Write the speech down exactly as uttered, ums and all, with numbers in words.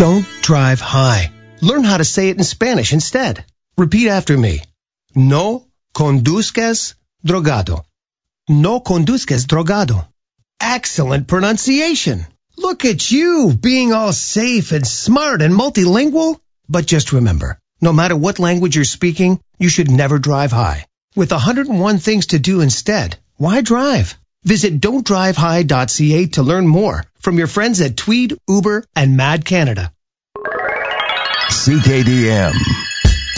Don't drive high. Learn how to say it in Spanish instead. Repeat after me. No conduzcas drogado. No conduzcas drogado. Excellent pronunciation. Look at you, being all safe and smart and multilingual. But just remember, no matter what language you're speaking, you should never drive high. With one hundred one things to do instead, why drive? Visit don't drive high dot c a to learn more from your friends at Tweed, Uber, and Mad Canada. C K D M.